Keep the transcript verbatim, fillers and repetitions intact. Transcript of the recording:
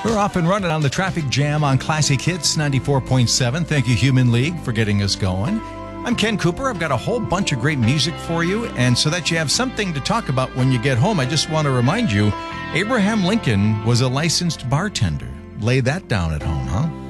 We're off and running on the traffic jam on Classic Hits ninety-four point seven. Thank you, Human League, for getting us going. I'm Ken Cooper. I've got a whole bunch of great music for you, and so that you have something to talk about when you get home, I just want to remind you, Abraham Lincoln was a licensed bartender. Lay that down at home, huh?